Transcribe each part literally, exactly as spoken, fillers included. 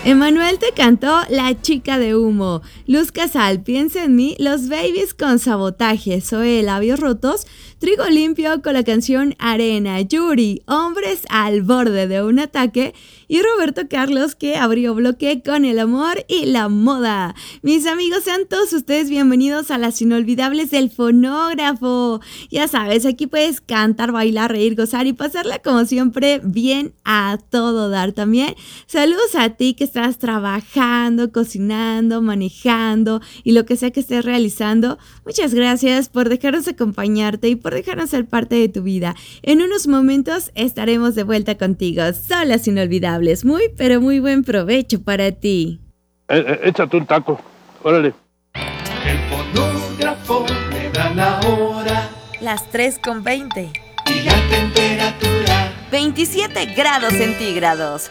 Emanuel te cantó La chica de humo. Luz Casal, Piensa en mí. Los Babies con Sabotaje. Zoe, Labios rotos. Trigo Limpio con la canción Arena. Yuri, Hombres al borde de un ataque. Y Roberto Carlos, que abrió bloque con El amor y la moda. Mis amigos, sean todos ustedes bienvenidos a las inolvidables del fonógrafo. Ya sabes, aquí puedes cantar, bailar, reír, gozar y pasarla como siempre bien a todo dar. También saludos a ti que estás trabajando, cocinando, manejando y lo que sea que estés realizando. Muchas gracias por dejarnos acompañarte y por dejarnos ser parte de tu vida. En unos momentos estaremos de vuelta contigo. Son las inolvidables. Muy, pero muy buen provecho para ti. Eh, eh, échate un taco. Órale. El fonógrafo me da la hora. Las tres con veinte. Y la temperatura. veintisiete grados centígrados.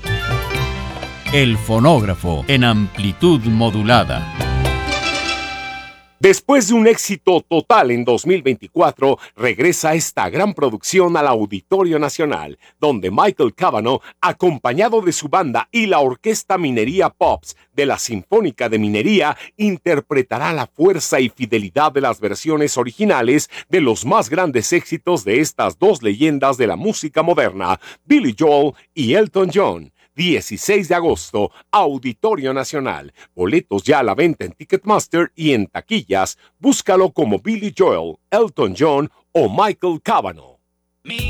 El fonógrafo en amplitud modulada. Después de un éxito total en dos mil veinticuatro, regresa esta gran producción al Auditorio Nacional, donde Michael Cavanaugh, acompañado de su banda y la Orquesta Minería Pops de la Sinfónica de Minería, interpretará la fuerza y fidelidad de las versiones originales de los más grandes éxitos de estas dos leyendas de la música moderna, Billy Joel y Elton John. dieciséis de agosto, Auditorio Nacional. Boletos ya a la venta en Ticketmaster y en taquillas. Búscalo como Billy Joel, Elton John o Michael Cavanaugh.